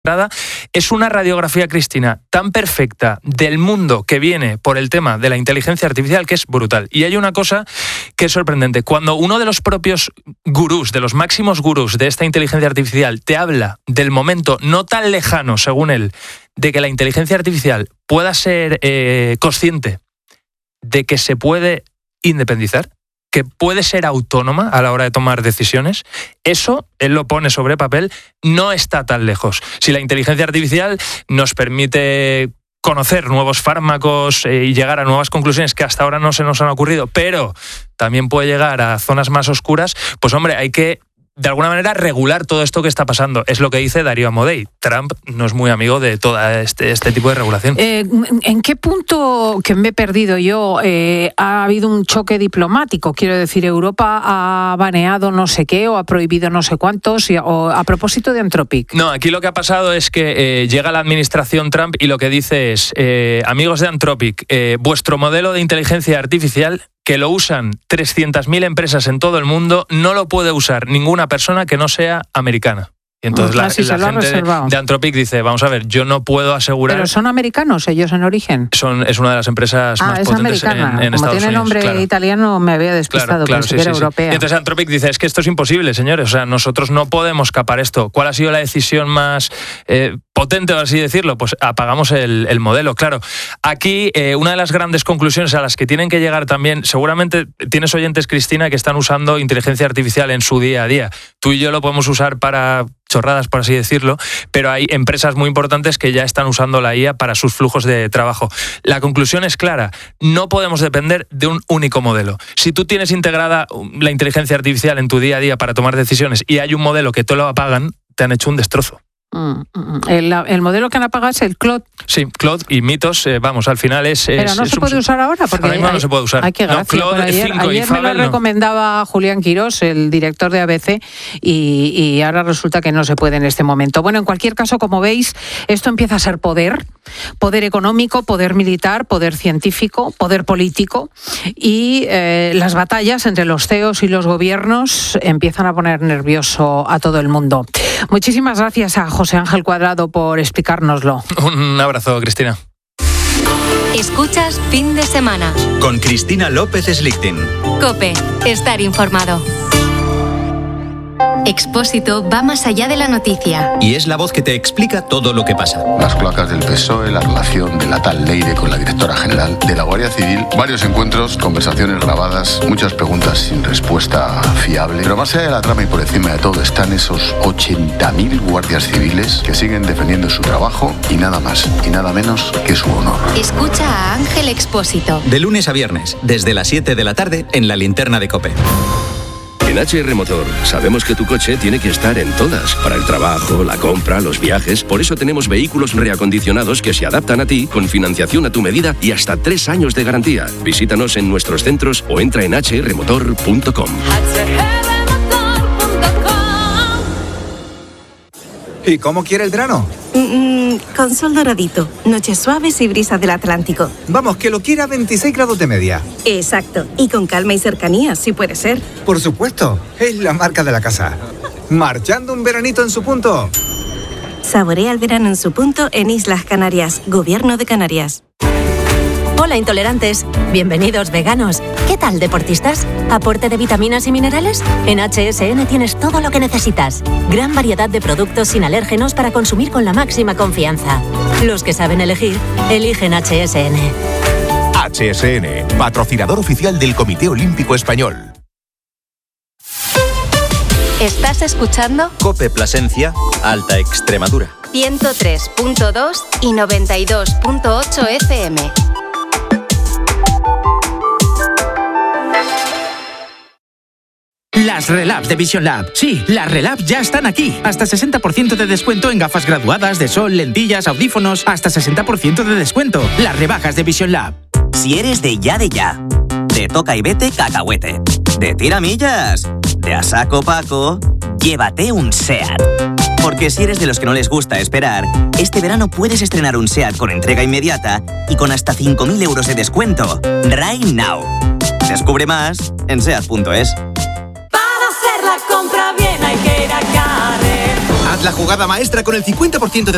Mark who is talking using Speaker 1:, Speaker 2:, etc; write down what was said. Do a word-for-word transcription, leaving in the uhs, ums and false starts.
Speaker 1: Es una radiografía, Cristina, tan perfecta del mundo que viene por el tema de la inteligencia artificial que es brutal. Y hay una cosa que es sorprendente. Cuando uno de los propios gurús, de los máximos gurús de esta inteligencia artificial, te habla del momento no tan lejano, según él, de que la inteligencia artificial pueda ser eh, consciente de que se puede independizar, que puede ser autónoma a la hora de tomar decisiones, eso, él lo pone sobre papel, no está tan lejos. Si la inteligencia artificial nos permite conocer nuevos fármacos eh, y llegar a nuevas conclusiones que hasta ahora no se nos han ocurrido, pero también puede llegar a zonas más oscuras, pues hombre, hay que de alguna manera regular todo esto que está pasando. Es lo que dice Darío Amodei. Trump no es muy amigo de todo este, este tipo de regulación.
Speaker 2: Eh, ¿En qué punto, que me he perdido yo, eh, ha habido un choque diplomático? Quiero decir, Europa ha baneado no sé qué o ha prohibido no sé cuántos, y, o a propósito de Anthropic.
Speaker 1: No, aquí lo que ha pasado es que eh, llega la administración Trump y lo que dice es, eh, amigos de Anthropic, eh, vuestro modelo de inteligencia artificial, que lo usan trescientas mil empresas en todo el mundo, no lo puede usar ninguna persona que no sea americana. Y entonces la,
Speaker 2: Así
Speaker 1: la gente de, de Anthropic dice, vamos a ver, yo no puedo asegurar...
Speaker 2: ¿Pero son americanos ellos en origen?
Speaker 1: Son, es una de las empresas
Speaker 2: ah,
Speaker 1: más
Speaker 2: es
Speaker 1: potentes
Speaker 2: americana.
Speaker 1: en, en
Speaker 2: Como
Speaker 1: Estados
Speaker 2: tiene
Speaker 1: Unidos.
Speaker 2: nombre
Speaker 1: claro.
Speaker 2: italiano me había despistado,
Speaker 1: claro, claro,
Speaker 2: pensé
Speaker 1: sí,
Speaker 2: que era
Speaker 1: sí,
Speaker 2: europea.
Speaker 1: Sí. Y entonces Anthropic dice, es que esto es imposible, señores, o sea, nosotros no podemos capar esto. ¿Cuál ha sido la decisión más eh, potente, por así decirlo? Pues apagamos el, el modelo, claro. Aquí, eh, una de las grandes conclusiones a las que tienen que llegar también, seguramente tienes oyentes, Cristina, que están usando inteligencia artificial en su día a día. Tú y yo lo podemos usar para chorradas, por así decirlo, pero hay empresas muy importantes que ya están usando la I A para sus flujos de trabajo. La conclusión es clara, no podemos depender de un único modelo. Si tú tienes integrada la inteligencia artificial en tu día a día para tomar decisiones y hay un modelo que te lo apagan, te han hecho un destrozo.
Speaker 2: Mm, mm. El, el modelo que han apagado es el Claude.
Speaker 1: Sí, Claude y Mitos, eh, vamos, al final es...
Speaker 2: Pero
Speaker 1: es,
Speaker 2: no
Speaker 1: es
Speaker 2: se
Speaker 1: un,
Speaker 2: puede usar ahora. Porque
Speaker 1: ahora mismo
Speaker 2: hay,
Speaker 1: no se puede usar.
Speaker 2: Hay que
Speaker 1: no, Claude
Speaker 2: ayer
Speaker 1: cinco
Speaker 2: ayer
Speaker 1: y
Speaker 2: me
Speaker 1: Fable,
Speaker 2: lo
Speaker 1: no.
Speaker 2: recomendaba Julián Quirós, el director de A B C, y, y ahora resulta que no se puede en este momento. Bueno, en cualquier caso, como veis, esto empieza a ser poder, poder económico, poder militar, poder científico, poder político, y eh, las batallas entre los C E Os y los gobiernos empiezan a poner nervioso a todo el mundo. Muchísimas gracias a José Ángel Cuadrado por explicárnoslo.
Speaker 1: Un abrazo, Cristina.
Speaker 3: Escuchas Fin de Semana
Speaker 4: con Cristina López Slichting.
Speaker 3: COPE. Estar informado. Expósito va más allá de la noticia.
Speaker 4: Y es la voz que te explica todo lo que pasa.
Speaker 5: Las cloacas del P S O E, la relación de la tal Leire con la directora general de la Guardia Civil, varios encuentros, conversaciones grabadas, muchas preguntas sin respuesta fiable. Pero más allá de la trama y por encima de todo están esos ochenta mil guardias civiles que siguen defendiendo su trabajo y nada más y nada menos que su honor.
Speaker 3: Escucha a Ángel Expósito.
Speaker 4: De lunes a viernes, desde las siete de la tarde, en la linterna de COPE.
Speaker 6: En H R Motor sabemos que tu coche tiene que estar en todas, para el trabajo, la compra, los viajes. Por eso tenemos vehículos reacondicionados que se adaptan a ti, con financiación a tu medida y hasta tres años de garantía. Visítanos en nuestros centros o entra en h r motor punto com.
Speaker 7: ¿Y cómo quiere el verano?
Speaker 8: Mm, con sol doradito, noches suaves y brisas del Atlántico.
Speaker 7: Vamos, que lo quiera a veintiséis grados de media.
Speaker 8: Exacto, y con calma y cercanía, si puede ser.
Speaker 7: Por supuesto, es la marca de la casa. Marchando un veranito en su punto.
Speaker 8: Saborea el verano en su punto en Islas Canarias, Gobierno de Canarias.
Speaker 9: Hola intolerantes, bienvenidos veganos. ¿Qué tal deportistas? ¿Aporte de vitaminas y minerales? En H S N tienes todo lo que necesitas. Gran variedad de productos sin alérgenos para consumir con la máxima confianza. Los que saben elegir, eligen H S N.
Speaker 10: H S N, patrocinador oficial del Comité Olímpico Español.
Speaker 3: ¿Estás escuchando?
Speaker 4: COPE Plasencia, Alta Extremadura.
Speaker 3: ciento tres punto dos y noventa y dos punto ocho F M.
Speaker 11: Las Relabs de Vision Lab. Sí, las Relabs ya están aquí. Hasta sesenta por ciento de descuento en gafas graduadas de sol, lentillas, audífonos. Hasta sesenta por ciento de descuento. Las rebajas de Vision Lab.
Speaker 12: Si eres de ya de ya, de toca y vete cacahuete, de tiramillas, de a saco paco, llévate un SEAT. Porque si eres de los que no les gusta esperar, este verano puedes estrenar un SEAT con entrega inmediata y con hasta cinco mil euros de descuento. Right now. Descubre más en seat punto es.
Speaker 13: La compra bien hay que ir a Carrefour.
Speaker 10: Haz la jugada maestra con el cincuenta por ciento de